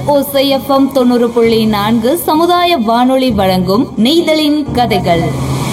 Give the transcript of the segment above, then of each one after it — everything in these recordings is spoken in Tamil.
ஓசை FM 90.4 சமுதாய வானொலி வழங்கும் நெய்தலின் கதைகள்.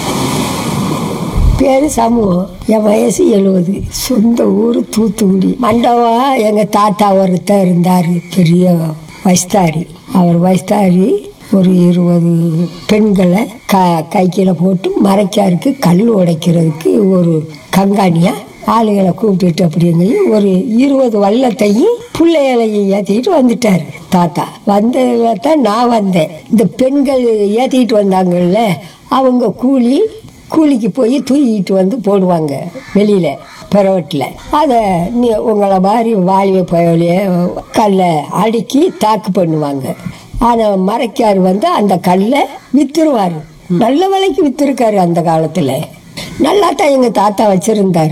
பேரு சமூகம். என் வயசு 70. சொந்த ஊர் தூத்துக்குடி. மண்டபா எங்க தாத்தா ஒருத்தர் இருந்தாரு, பெரிய வயஸ்தாரி. அவர் வயஸ்தாரி ஒரு 20 பெண்களை கைக்கில போட்டு மறைக்காருக்கு கல் உடைக்கிறதுக்கு ஒரு கங்காணியா ஆளுகளை கூப்பிட்டுட்டு அப்படிங்க ஒரு 20 வள்ளத்தையும் பிள்ளைகளையும் ஏற்றிக்கிட்டு வந்துட்டாரு தாத்தா. வந்ததுல தான் நான் வந்தேன். இந்த பெண்கள் ஏற்றிக்கிட்டு வந்தாங்கல்ல, அவங்க கூலிக்கு போய் தூக்கிட்டு வந்து போடுவாங்க வெளியில பிறவட்டில். அதை உங்களை மாதிரி வாலிய பயலிய கல்லை அடுக்கி தாக்கு பண்ணுவாங்க. ஆனால் மறைக்காரு வந்து அந்த கல்லை வித்துருவாரு. நல்ல விலைக்கு வித்துருக்காரு அந்த காலத்துல. நல்லா தான் எங்க தாத்தா வச்சிருந்தாரு.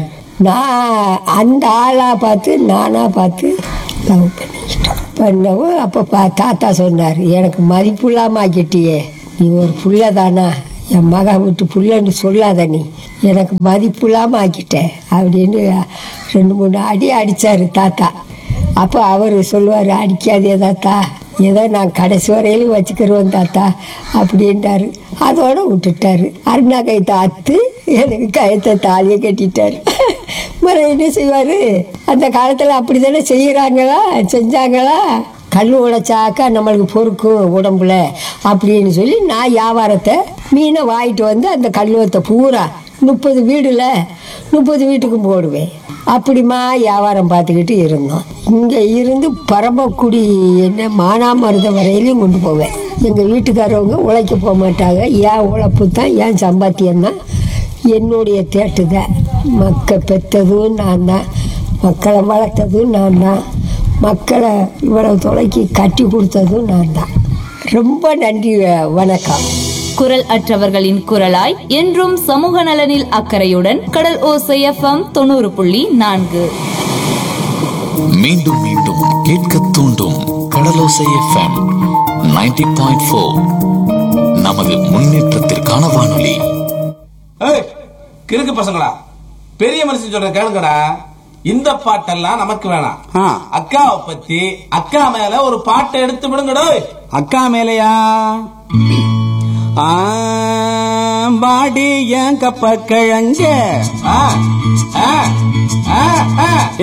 நான் அந்த ஆளா பார்த்து நானா பார்த்து லவ் பண்ணவும் அப்போ தாத்தா சொன்னார், எனக்கு மதிப்பு இல்லாம ஆக்கிட்டியே, நீ ஒரு புள்ள தானா, என் மகன் விட்டு புள்ளன்னு சொல்லாத, நீ எனக்கு மதிப்பு இல்லாம ஆக்கிட்டேன் அப்படின்னு 2-3 அடி அடிச்சாரு தாத்தா. அப்போ அவர் சொல்லுவார், அடிக்காதே தாத்தா, ஏதோ நான் கடைசி வரையிலும் வச்சுக்கிறோம் தாத்தா அப்படின்ட்டாரு. அதோட விட்டுட்டாரு. அருணா கைத்தை அத்து எனக்கு கயத்தை தாலியை கட்டிட்டாரு. மறு என்ன செய்வாரு, அந்த காலத்துல அப்படித்தானே செஞ்சாங்களா, கல் உடைச்சாக்கா நம்மளுக்கு பொறுக்கும் உடம்புல அப்படின்னு சொல்லி நான் வியாபாரத்தை மீனை வாங்கிட்டு வந்து அந்த கல்லுவத்தை பூரா 30 வீடுல 30 வீட்டுக்கும் போடுவேன். அப்படிமா வியாபாரம் பார்த்துக்கிட்டு இருந்தோம். இங்கே இருந்து பரமக்குடி என்ன மானாமருத வரையிலையும் கொண்டு போவேன். எங்கள் வீட்டுக்காரவங்க உழைக்க போக மாட்டாங்க. ஏன் உழைப்பு தான், ஏன் சம்பாத்தியம் தான், என்னுடைய தேட்டு தான். மக்கள் பெற்றதும் நான் தான், மக்களை வளர்த்ததும் நான் தான், மக்களை இவ்வளவு தொலைக்கு கட்டி கொடுத்ததும் நான் தான். ரொம்ப நன்றி, வணக்கம். குரல் அற்றவர்களின் குரலாய் என்றும் சமூக நலனில் அக்கறையுடன் கடல் ஓசை FM 90.4. மீண்டும் மீண்டும் கேட்க தூண்டும் கடலோசை FM 90.4. நமது முன்னேற்றத்திற்கான வானொலி. கிறுக்கு பசங்களா, பெரிய மனுஷன் சொல்ற கேளுங்கடா. இந்த பாட்டெல்லாம் நமக்கு வேணாம். அக்காவை பத்தி, அக்கா மேல ஒரு பாட்டை எடுத்து விடுங்கடோ. அக்கா மேலையா? பாடி ஏன் கப்ப கிழங்க